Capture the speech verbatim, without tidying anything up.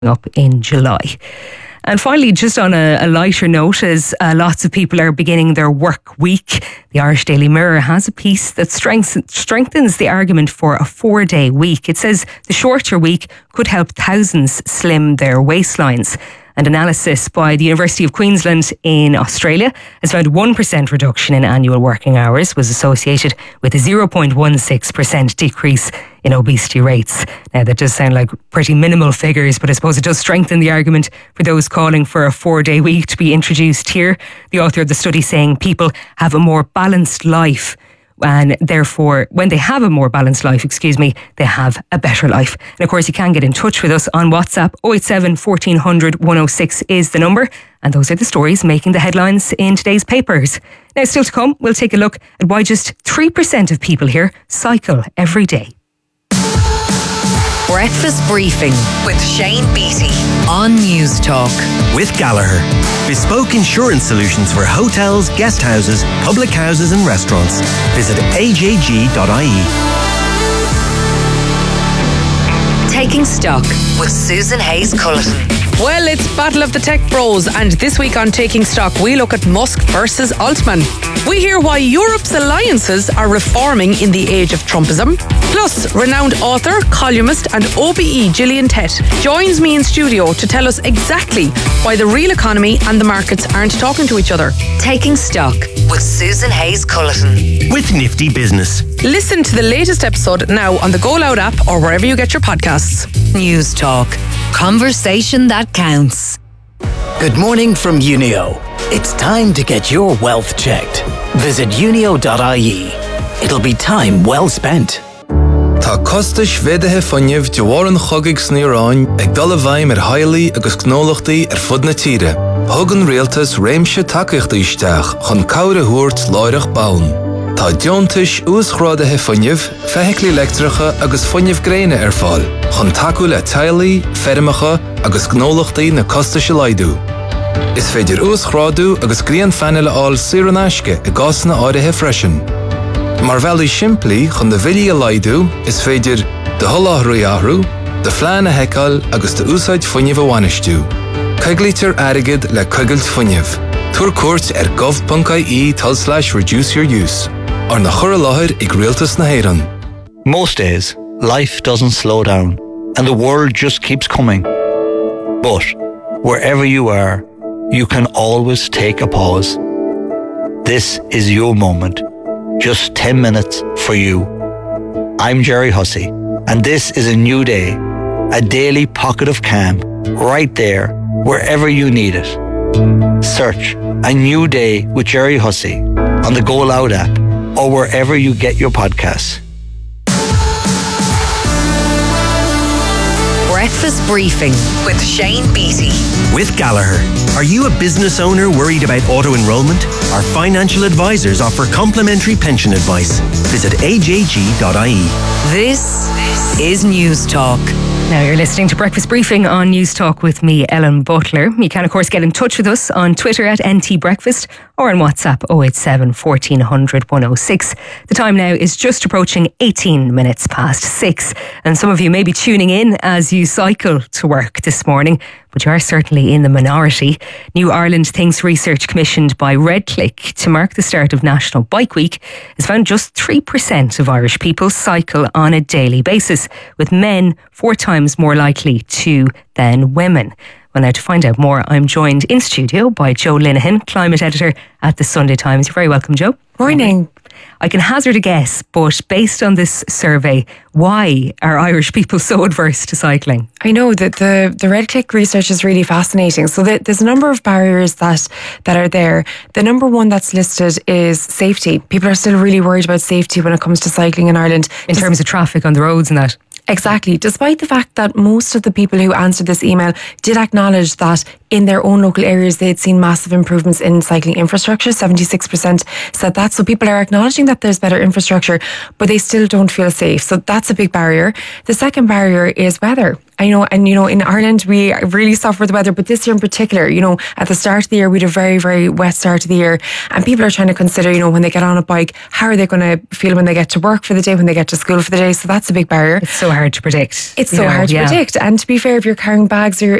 up in July. And finally, just on a, a lighter note, as uh, lots of people are beginning their work week, the Irish Daily Mirror has a piece that strengthens, strengthens the argument for a four-day week. It says the shorter week could help thousands slim their waistlines. And analysis by the University of Queensland in Australia has found a one percent reduction in annual working hours was associated with a zero point one six percent decrease in obesity rates. Now, that does sound like pretty minimal figures, but I suppose it does strengthen the argument for those calling for a four-day week to be introduced here. The author of the study saying people have a more balanced life, and therefore, when they have a more balanced life, excuse me, they have a better life. And of course, you can get in touch with us on WhatsApp. oh eight seven, fourteen hundred, one oh six is the number. And those are the stories making the headlines in today's papers. Now, still to come, we'll take a look at why just three percent of people here cycle every day. Breakfast Briefing with Shane Beattie on News Talk. With Gallagher, bespoke insurance solutions for hotels, guest houses, public houses and restaurants. Visit a j g dot i e. Taking Stock with Susan Hayes-Culleton. Well, it's Battle of the Tech Bros, and this week on Taking Stock, we look at Musk versus Altman. We hear why Europe's alliances are reforming in the age of Trumpism. Plus, renowned author, columnist and O B E Gillian Tett joins me in studio to tell us exactly why the real economy and the markets aren't talking to each other. Taking Stock with Susan Hayes-Culleton. With Nifty Business. Listen to the latest episode now on the Go Loud app or wherever you get your podcasts. News Talk. Conversation that counts. Good morning from Unio. It's time to get your wealth checked. Visit unio dot i e. It'll be time well spent. Tá costais mhéadaithe fonnimh de bharr an chogaigh sníoráin ag dul a bhaim ar hailigh agus gnólachtaí ar fud na tíre. Thugann rialtas réimse takeíochta isteach chun cabhra thuairt láireach baun. Tá deontais úsachrádathe fonnimh, feithiclí leictreacha agus fonnimh gréine ar fáil, chun takeú le tailigh, fermacha agus gnólachtaí na costaise laidú. Is féidir úsachráidú agus gríon fanna le áil saoir an aisce i gcásanna áirithe freisin. Mar bhealú simplí chun de bhilí a laidú is féidir de tholáthraí ahrú, de phlean a heiceáil agus de úsáid fonnimh a bhainistú. Coiglítear airgid le coigilt fonnimh. Tuair cuairt ar gov dot i e tal slash reduce your use. Ar na chur láthir ag rialtas na hÉireann. Most days, life doesn't slow down and the world just keeps coming. But wherever you are, you can always take a pause. This is your moment. Just ten minutes for you. I'm Jerry Hussey, and this is a new day, a daily pocket of calm, right there, wherever you need it. Search A New Day with Jerry Hussey on the Go Loud app or wherever you get your podcasts. Breakfast Briefing with Shane Beattie. With Gallagher. Are you a business owner worried about auto-enrollment? Our financial advisors offer complimentary pension advice. Visit a j g dot i e. This is News Talk. Now you're listening to Breakfast Briefing on News Talk with me, Ellen Butler. You can, of course, get in touch with us on Twitter at N T Breakfast or on WhatsApp oh eight seven, fourteen hundred, one oh six. The time now is just approaching eighteen minutes past six. And some of you may be tuning in as you cycle to work this morning, but you are certainly in the minority. New Ireland thinks research commissioned by RedClick to mark the start of National Bike Week has found just three percent of Irish people cycle on a daily basis, with men four times more likely to than women. Well, now to find out more, I'm joined in studio by Joe Linehan, climate editor at the Sunday Times. You're very welcome, Joe. Morning. I can hazard a guess, but based on this survey, why are Irish people so adverse to cycling? I know that the, the RedClick research is really fascinating. So the, there's a number of barriers that, that are there. The number one that's listed is safety. People are still really worried about safety when it comes to cycling in Ireland. In terms of traffic on the roads and that? Exactly. Despite the fact that most of the people who answered this email did acknowledge that in their own local areas, they'd seen massive improvements in cycling infrastructure. seventy-six percent said that. So people are acknowledging that there's better infrastructure, but they still don't feel safe. So that's a big barrier. The second barrier is weather. I know, and you know, in Ireland we really suffer with the weather, but this year in particular, you know, at the start of the year we had a very, very wet start of the year, and people are trying to consider, you know, when they get on a bike, how are they going to feel when they get to work for the day, when they get to school for the day? So that's a big barrier. It's so hard to predict. It's so know, hard to yeah. predict. And to be fair, if you're carrying bags or